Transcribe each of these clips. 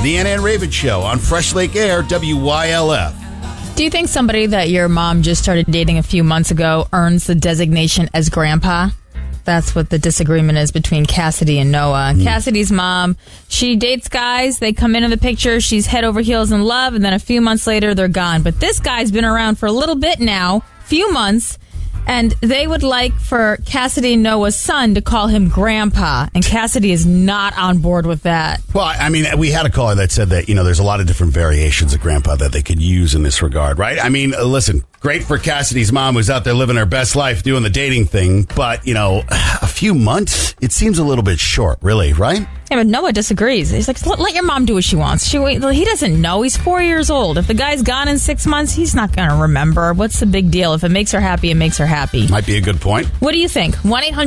the Ann Raven Show on Fresh Lake Air, WYLF. Do you think somebody that your mom just started dating a few months ago earns the designation as grandpa? That's what the disagreement is between Cassidy and Noah. Cassidy's mom, she dates guys. They come into the picture. She's head over heels in love. And then a few months later, they're gone. But this guy's been around for a little bit now, few months. And they would like for Cassidy and Noah's son to call him Grandpa. And Cassidy is not on board with that. Well, I mean, we had a caller that said that, there's a lot of different variations of Grandpa that they could use in this regard, right? I mean, listen, great for Cassidy's mom who's out there living her best life doing the dating thing. But, a few months, it seems a little bit short, really, right? Yeah, but Noah disagrees. He's like, let your mom do what she wants. He doesn't know. He's 4 years old. If the guy's gone in 6 months, he's not going to remember. What's the big deal? If it makes her happy, it makes her happy. Might be a good point. What do you think?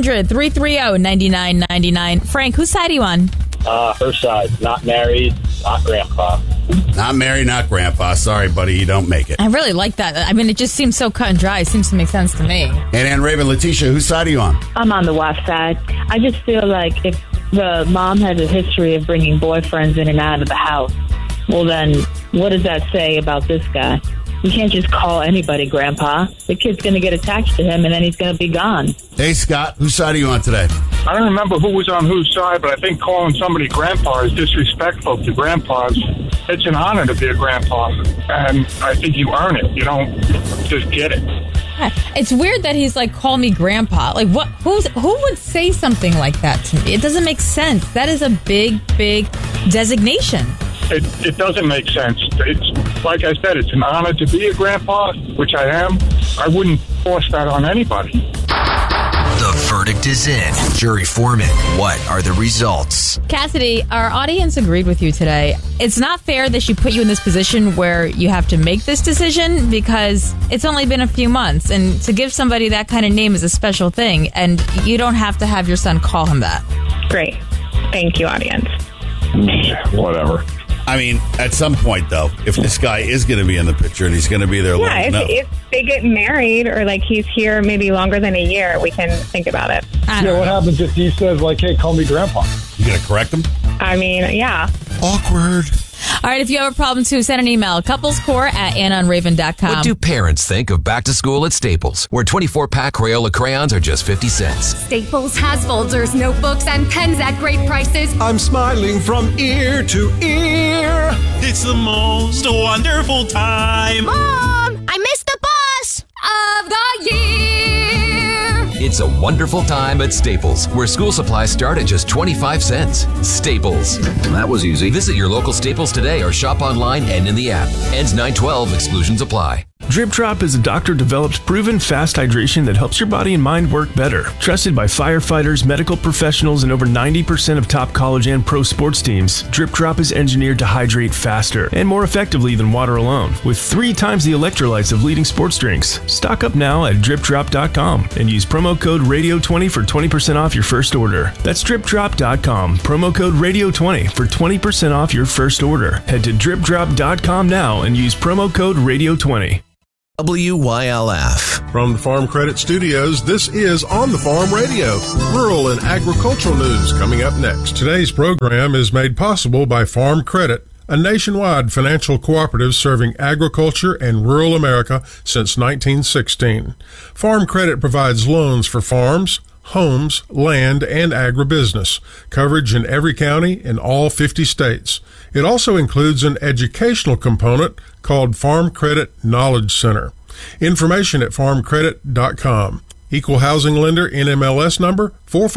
1-800-330-9999. Frank, whose side are you on? Her side. Not married, not grandpa. Not married, not grandpa. Sorry, buddy, you don't make it. I really like that. I mean, it just seems so cut and dry. It seems to make sense to me. And Ann Raven, Letitia, whose side are you on? I'm on the wife side. I just feel like if the mom has a history of bringing boyfriends in and out of the house, well then, what does that say about this guy? You can't just call anybody grandpa. The kid's going to get attached to him, and then he's going to be gone. Hey, Scott, whose side are you on today? I don't remember who was on whose side, but I think calling somebody grandpa is disrespectful to grandpas. It's an honor to be a grandpa, and I think you earn it. You don't just get it. It's weird that he's like, call me grandpa. Like, what? Who would say something like that to me? It doesn't make sense. That is a big, big designation. It doesn't make sense. It's like I said, it's an honor to be a grandpa, which I am. I wouldn't force that on anybody. The verdict is in. Jury foreman, what are the results? Cassidy, our audience agreed with you today. It's not fair that she put you in this position where you have to make this decision because it's only been a few months. And to give somebody that kind of name is a special thing. And you don't have to have your son call him that. Great. Thank you, audience. Whatever. I mean, at some point, though, if this guy is going to be in the picture and he's going to be there long enough. If they get married or like he's here maybe longer than a year, we can think about it. What happens if he says, like, hey, call me grandpa? You going to correct him? I mean, yeah. Awkward. All right, if you have a problem, too, send an email. couplescore@annonraven.com. What do parents think of back to school at Staples, where 24-pack Crayola crayons are just 50 cents? Staples has folders, notebooks, and pens at great prices. I'm smiling from ear to ear. It's the most wonderful time. Mom, I missed the bus of the year. It's a wonderful time at Staples, where school supplies start at just 25 cents. Staples. That was easy. Visit your local Staples today or shop online and in the app. Ends 9/12. Exclusions apply. Drip Drop is a doctor-developed, proven fast hydration that helps your body and mind work better. Trusted by firefighters, medical professionals, and over 90% of top college and pro sports teams, Drip Drop is engineered to hydrate faster and more effectively than water alone, with 3 times the electrolytes of leading sports drinks. Stock up now at dripdrop.com and use promo code RADIO20 for 20% off your first order. That's dripdrop.com, promo code RADIO20 for 20% off your first order. Head to dripdrop.com now and use promo code RADIO20. WYLF. From the Farm Credit Studios, this is On the Farm Radio, rural and agricultural news coming up next. Today's program is made possible by Farm Credit, a nationwide financial cooperative serving agriculture and rural America since 1916. Farm Credit provides loans for farms, homes, land, and agribusiness, coverage in every county in all 50 states. It also includes an educational component called Farm Credit Knowledge Center. Information at farmcredit.com. Equal housing lender, NMLS number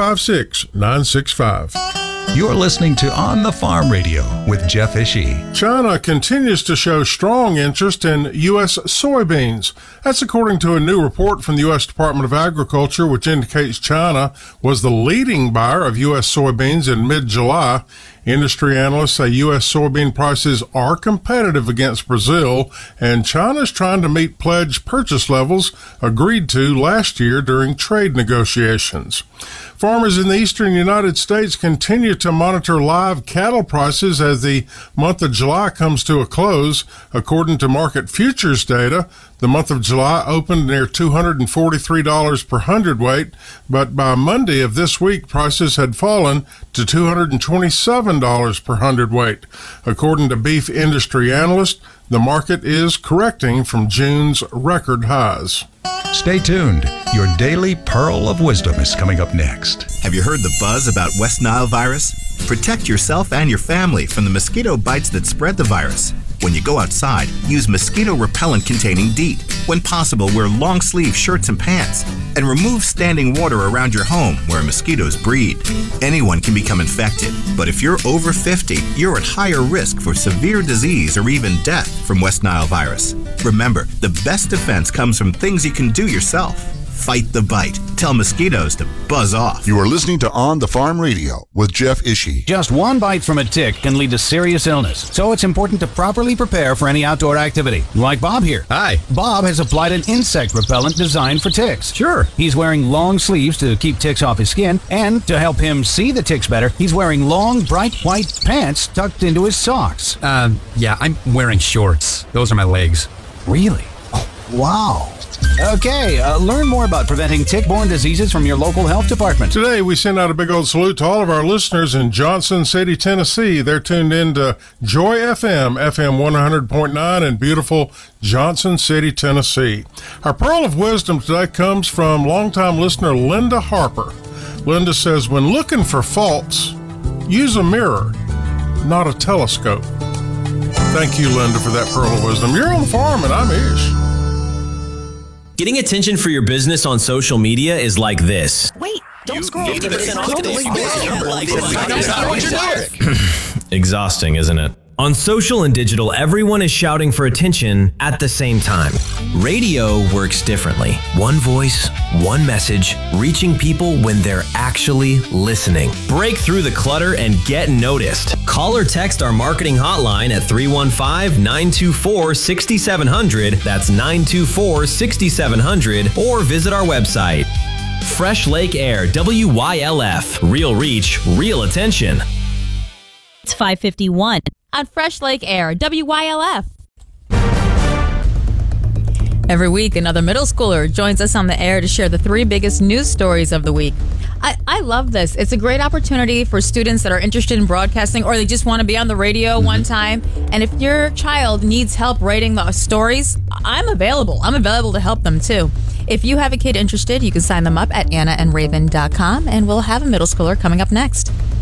456965. You're listening to On the Farm Radio with Jeff Ishii. China continues to show strong interest in U.S. soybeans. That's according to a new report from the U.S. Department of Agriculture, which indicates China was the leading buyer of U.S. soybeans in mid-July. Industry analysts say U.S. soybean prices are competitive against Brazil, and China's trying to meet pledged purchase levels agreed to last year during trade negotiations. Farmers in the eastern United States continue to monitor live cattle prices as the month of July comes to a close. According to market futures data, the month of July opened near $243 per hundredweight, but by Monday of this week, prices had fallen to $227 $7 per hundredweight. According to beef industry analysts, the market is correcting from June's record highs. Stay tuned. Your daily pearl of wisdom is coming up next. Have you heard the buzz about West Nile virus? Protect yourself and your family from the mosquito bites that spread the virus. When you go outside, use mosquito repellent containing DEET. When possible, wear long sleeve shirts and pants. And remove standing water around your home where mosquitoes breed. Anyone can become infected, but if you're over 50, you're at higher risk for severe disease or even death from West Nile virus. Remember, the best defense comes from things you can do yourself. Fight the bite. Tell mosquitoes to buzz off. You are listening to On the Farm Radio with Jeff Ishii. Just one bite from a tick can lead to serious illness, so it's important to properly prepare for any outdoor activity. Like Bob here. Hi. Bob has applied an insect repellent designed for ticks. Sure. He's wearing long sleeves to keep ticks off his skin, and to help him see the ticks better, he's wearing long, bright white pants tucked into his socks. Yeah, I'm wearing shorts. Those are my legs. Really? Oh, wow. Okay, learn more about preventing tick-borne diseases from your local health department. Today, we send out a big old salute to all of our listeners in Johnson City, Tennessee. They're tuned in to Joy FM, FM 100.9 in beautiful Johnson City, Tennessee. Our pearl of wisdom today comes from longtime listener Linda Harper. Linda says, when looking for faults, use a mirror, not a telescope. Thank you, Linda, for that pearl of wisdom. You're on the farm, and I'm Ish. Getting attention for your business on social media is like this. Wait, don't scroll. Exhausting, isn't it? On social and digital, everyone is shouting for attention at the same time. Radio works differently. One voice, one message, reaching people when they're actually listening. Break through the clutter and get noticed. Call or text our marketing hotline at 315-924-6700. That's 924-6700. Or visit our website. Fresh Lake Air, WYLF. Real reach, real attention. It's 5:51. On Fresh Lake Air, WYLF. Every week, another middle schooler joins us on the air to share the 3 biggest news stories of the week. I love this. It's a great opportunity for students that are interested in broadcasting or they just want to be on the radio one time. And if your child needs help writing the stories, I'm available. I'm available to help them too. If you have a kid interested, you can sign them up at AnnaandRaven.com, and we'll have a middle schooler coming up next.